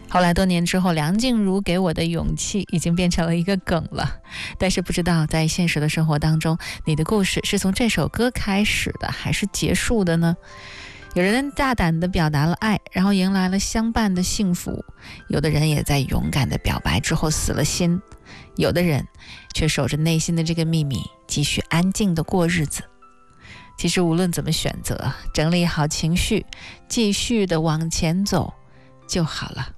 后来多年之后，梁静茹给我的勇气已经变成了一个梗了。但是不知道在现实的生活当中，你的故事是从这首歌开始的还是结束的呢？有人大胆地表达了爱，然后迎来了相伴的幸福，有的人也在勇敢地表白之后死了心，有的人却守着内心的这个秘密，继续安静地过日子。其实无论怎么选择，整理好情绪，继续地往前走就好了。